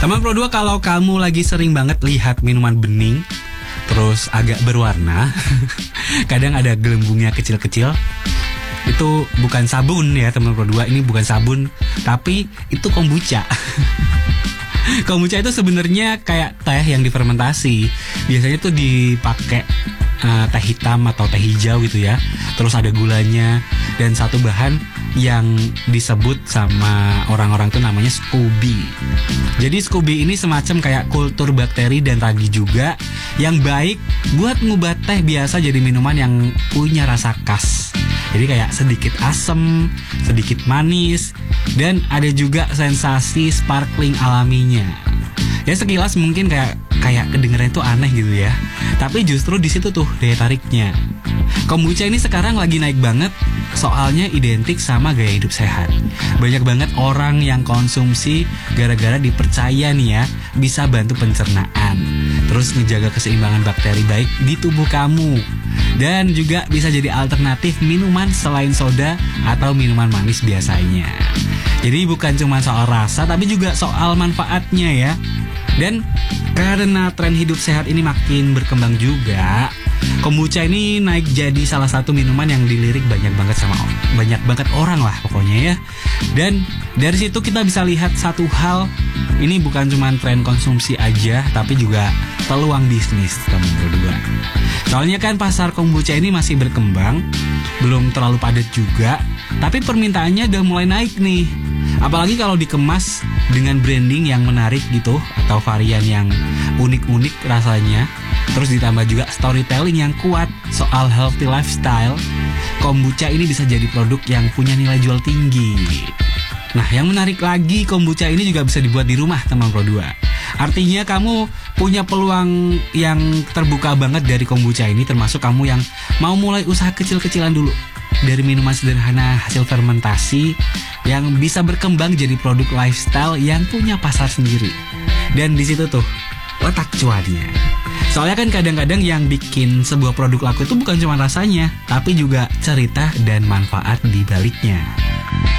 Teman Pro 2, kalau kamu lagi sering banget lihat minuman bening terus agak berwarna, kadang ada gelembungnya kecil-kecil, itu bukan sabun ya teman Pro 2, ini bukan sabun, tapi itu kombucha. Kombucha itu sebenarnya kayak teh yang difermentasi. Biasanya tuh dipakai teh hitam atau teh hijau gitu ya. Terus ada gulanya dan satu bahan yang disebut sama orang-orang tuh namanya SCOBY. Jadi SCOBY ini semacam kayak kultur bakteri dan ragi juga, yang baik buat ngubah teh biasa jadi minuman yang punya rasa khas. Jadi kayak sedikit asem, sedikit manis, dan ada juga sensasi sparkling alaminya. Ya sekilas mungkin kayak kedengeran itu aneh gitu ya. Tapi justru di situ tuh daya tariknya. Kombucha ini sekarang lagi naik banget, soalnya identik sama gaya hidup sehat. Banyak banget orang yang konsumsi gara-gara dipercaya nih ya, bisa bantu pencernaan, terus menjaga keseimbangan bakteri baik di tubuh kamu, dan juga bisa jadi alternatif minuman selain soda atau minuman manis biasanya. Jadi bukan cuma soal rasa, tapi juga soal manfaatnya ya. Dan karena tren hidup sehat ini makin berkembang juga, kombucha ini naik jadi salah satu minuman yang dilirik banyak banget orang lah pokoknya ya. Dan dari situ kita bisa lihat satu hal, ini bukan cuma tren konsumsi aja, tapi juga peluang bisnis teman berdua. Soalnya kan pasar kombucha ini masih berkembang, belum terlalu padat juga, tapi permintaannya udah mulai naik nih. Apalagi kalau dikemas dengan branding yang menarik gitu, atau varian yang unik-unik rasanya, terus ditambah juga storytelling yang kuat soal healthy lifestyle, kombucha ini bisa jadi produk yang punya nilai jual tinggi. Nah, yang menarik lagi, kombucha ini juga bisa dibuat di rumah teman Pro 2. Artinya kamu punya peluang yang terbuka banget dari kombucha ini, termasuk kamu yang mau mulai usaha kecil-kecilan dulu. Dari minuman sederhana hasil fermentasi yang bisa berkembang jadi produk lifestyle yang punya pasar sendiri. Dan di situ tuh letak cuannya. Soalnya kan kadang-kadang yang bikin sebuah produk laku itu bukan cuma rasanya, tapi juga cerita dan manfaat di baliknya.